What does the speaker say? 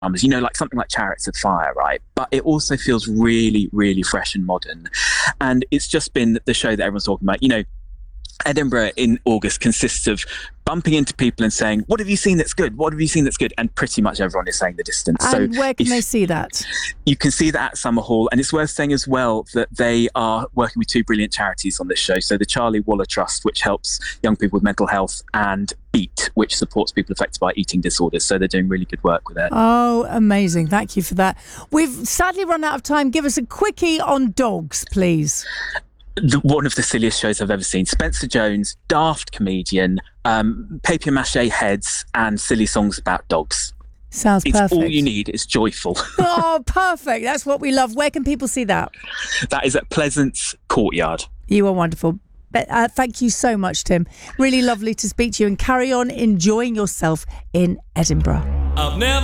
you know, like something like Chariots of Fire, right? But it also feels really, really fresh and modern. And it's just been the show that everyone's talking about. You know, Edinburgh in August consists of bumping into people and saying, what have you seen that's good? What have you seen that's good? And pretty much everyone is saying The Distance. And where can they see that? You can see that at Summerhall. And it's worth saying as well that they are working with two brilliant charities on this show. So the Charlie Waller Trust, which helps young people with mental health, and Beat, which supports people affected by eating disorders. So they're doing really good work with it. Oh, amazing. Thank you for that. We've sadly run out of time. Give us a quickie on dogs, please. One of the silliest shows I've ever seen. Spencer Jones, daft comedian, papier-mâché heads and silly songs about dogs. Sounds perfect. All you need. It's joyful. Oh, perfect. That's what we love. Where can people see that? That is at Pleasance Courtyard. You are wonderful. Thank you so much, Tim. Really lovely to speak to you, and carry on enjoying yourself in Edinburgh.